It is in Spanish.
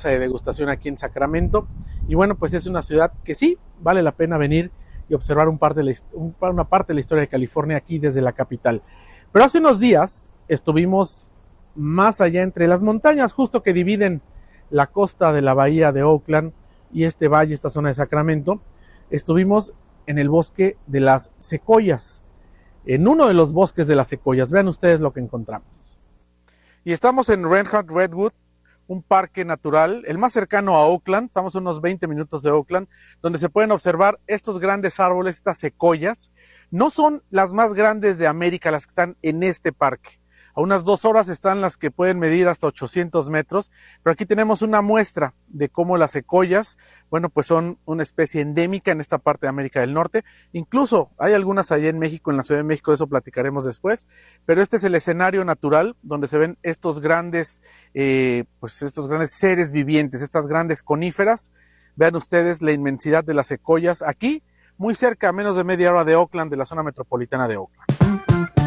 casa de degustación aquí en Sacramento. Y bueno, pues es una ciudad que sí vale la pena venir y observar una parte de la historia de California aquí desde la capital. Pero hace unos días estuvimos más allá entre las montañas justo que dividen la costa de la bahía de Oakland y este valle, esta zona de Sacramento. Estuvimos en el bosque de las secoyas, en uno de los bosques de las secoyas. Vean ustedes lo que encontramos. Y estamos en Reinhardt Redwood, un parque natural, el más cercano a Oakland. Estamos a unos 20 minutos de Oakland, donde se pueden observar estos grandes árboles, estas secoyas. No son las más grandes de América las que están en este parque. A unas 2 horas están las que pueden medir hasta 800 metros, pero aquí tenemos una muestra de cómo las secoyas, bueno, pues son una especie endémica en esta parte de América del Norte. Incluso hay algunas allá en México, en la Ciudad de México, de eso platicaremos después, pero este es el escenario natural donde se ven estos grandes seres vivientes, estas grandes coníferas. Vean ustedes la inmensidad de las secoyas aquí, muy cerca, a menos de media hora de Oakland, de la zona metropolitana de Oakland.